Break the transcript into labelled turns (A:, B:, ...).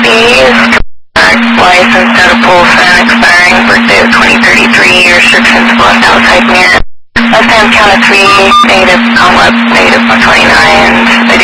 A: License out of Polson, expiring birthday of 2033, restrictions left outside mirror. Left hand count of 3, negative, left, negative 129.